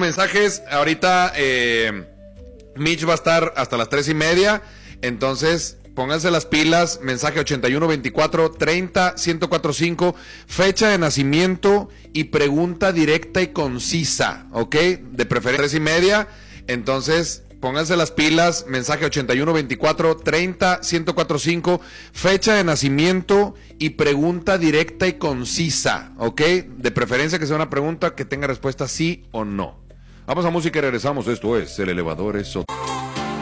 mensajes. Ahorita Mitch va a estar hasta las 3:30. Entonces, pónganse las pilas. Mensaje 81 24 30 1045. Fecha de nacimiento y pregunta directa y concisa. ¿Ok? De preferencia 3:30. Entonces, pónganse las pilas. Mensaje 81 24 30 1045. Fecha de nacimiento y pregunta directa y concisa. ¿Ok? De preferencia que sea una pregunta que tenga respuesta sí o no. Vamos a música y regresamos. Esto es El Elevador es...